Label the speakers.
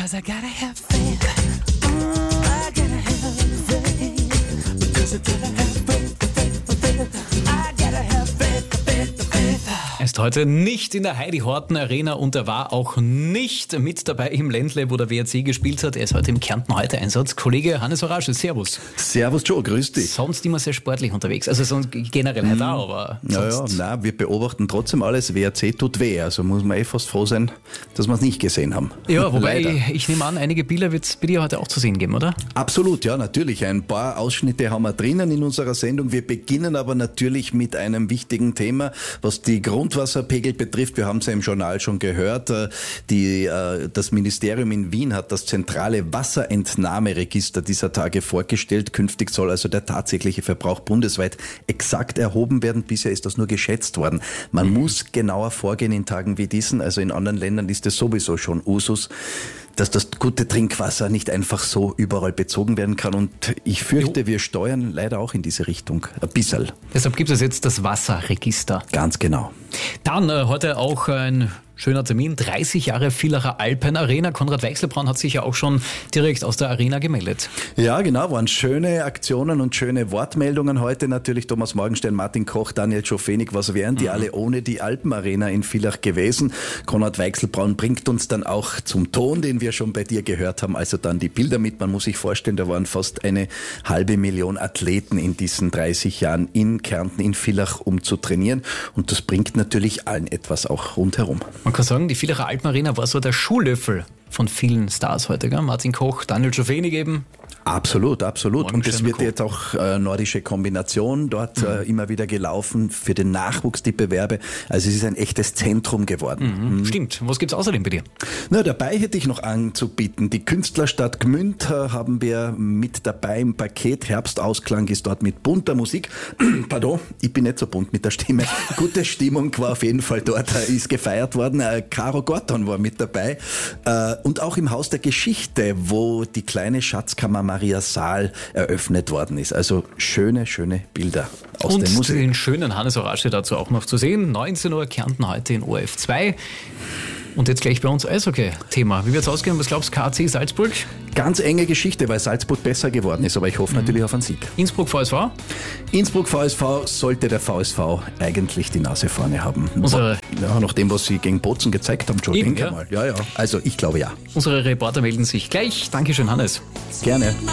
Speaker 1: 'Cause I gotta have faith. I gotta have faith. Because I gotta have faith. I gotta have faith.
Speaker 2: Er ist heute nicht in der Heidi Horten Arena und er war auch nicht mit dabei im Ländle, wo der WRC gespielt hat. Er ist heute im Kärnten heute Einsatz. Kollege Hannes Horasche, servus.
Speaker 3: Servus Joe, grüß dich.
Speaker 2: Sonst immer sehr sportlich unterwegs, also sonst generell nicht da, aber sonst...
Speaker 3: Nein, wir beobachten trotzdem alles. WRC tut weh, also muss man fast froh sein, dass wir es nicht gesehen haben.
Speaker 2: Ja, wobei
Speaker 3: Leider.
Speaker 2: ich nehme an, einige Bilder wird es bei dir heute auch zu sehen geben, oder?
Speaker 3: Absolut, ja, natürlich. Ein paar Ausschnitte haben wir drinnen in unserer Sendung. Wir beginnen aber natürlich mit einem wichtigen Thema, was die Grundwasserpegel betrifft. Wir haben es ja im Journal schon gehört. Das Ministerium in Wien hat das zentrale Wasserentnahmeregister dieser Tage vorgestellt. Künftig soll also der tatsächliche Verbrauch bundesweit exakt erhoben werden. Bisher ist das nur geschätzt worden. Man muss genauer vorgehen in Tagen wie diesen. Also in anderen Ländern ist es sowieso schon Usus, dass das gute Trinkwasser nicht einfach so überall bezogen werden kann. Und ich fürchte, wir steuern leider auch in diese Richtung. Ein bisschen.
Speaker 2: Deshalb gibt es jetzt das Wasserregister.
Speaker 3: Ganz genau.
Speaker 2: Dann heute auch ein schöner Termin, 30 Jahre Villacher Alpen Arena. Konrad Weichselbraun hat sich ja auch schon direkt aus der Arena gemeldet.
Speaker 3: Ja, genau, waren schöne Aktionen und schöne Wortmeldungen heute. Natürlich Thomas Morgenstern, Martin Koch, Daniel Schofenig, was wären die alle ohne die Alpenarena in Villach gewesen? Konrad Weichselbraun bringt uns dann auch zum Ton, den wir schon bei dir gehört haben, also dann die Bilder mit. Man muss sich vorstellen, da waren fast 500.000 Athleten in diesen 30 Jahren in Kärnten, in Villach, um zu trainieren. Und das bringt natürlich allen etwas auch rundherum.
Speaker 2: Man kann sagen, die Villacher Alpenarena war so der Schuhlöffel von vielen Stars heute, gell? Martin Koch, Daniel Schofenig eben.
Speaker 3: Absolut, absolut. Und es wird
Speaker 2: Koch.
Speaker 3: jetzt auch nordische Kombination dort immer wieder gelaufen für den Nachwuchs, die Bewerbe. Also es ist ein echtes Zentrum geworden.
Speaker 2: Stimmt. Was gibt's außerdem bei dir?
Speaker 3: Na, dabei hätte ich noch anzubieten. Die Künstlerstadt Gmünd haben wir mit dabei im Paket. Herbstausklang ist dort mit bunter Musik. Pardon, ich bin nicht so bunt mit der Stimme. Gute Stimmung war auf jeden Fall dort, ist gefeiert worden. Caro Gordon war mit dabei. Und auch im Haus der Geschichte, wo die kleine Schatzkammer Maria Saal eröffnet worden ist. Also schöne, schöne Bilder aus dem
Speaker 2: Und
Speaker 3: Museum.
Speaker 2: den schönen Hannes Horasche dazu auch noch zu sehen. 19 Uhr Kärnten heute in ORF 2. Und jetzt gleich bei uns Eishockey-Thema. Wie wird's ausgehen? Was glaubst du, KC Salzburg?
Speaker 3: Ganz enge Geschichte, weil Salzburg besser geworden ist, aber ich hoffe natürlich auf einen Sieg.
Speaker 2: Innsbruck VSV?
Speaker 3: Innsbruck VSV sollte der VSV eigentlich die Nase vorne haben. Ja, nach dem, was sie gegen Bozen gezeigt haben, schon
Speaker 2: Eben,
Speaker 3: denke
Speaker 2: ja.
Speaker 3: mal. Ja. Also ich glaube ja.
Speaker 2: Unsere Reporter melden sich gleich. Dankeschön, Hannes.
Speaker 3: Gerne.